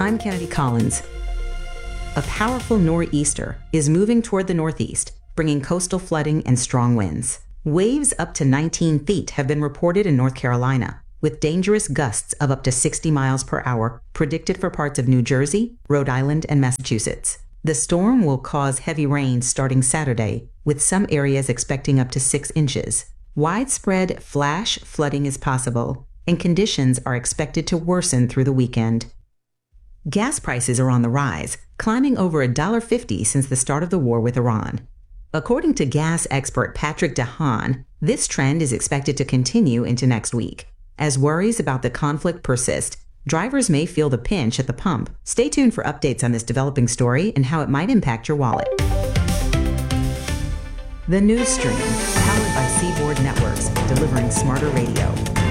I'm Kennedy Collins. A powerful nor'easter is moving toward the northeast, bringing coastal flooding and strong winds. Waves up to 19 feet have been reported in North Carolina, with dangerous gusts of up to 60 miles per hour predicted for parts of New Jersey, Rhode Island, and Massachusetts. The storm will cause heavy rain starting Saturday, with some areas expecting up to 6 inches. Widespread flash flooding is possible, and conditions are expected to worsen through the weekend. Gas prices are on the rise, climbing over $1.50 since the start of the war with Iran. According to gas expert Patrick DeHaan, this trend is expected to continue into next week. As worries about the conflict persist, drivers may feel the pinch at the pump. Stay tuned for updates on this developing story and how it might impact your wallet. The News Stream, powered by Seaboard Networks, delivering smarter radio.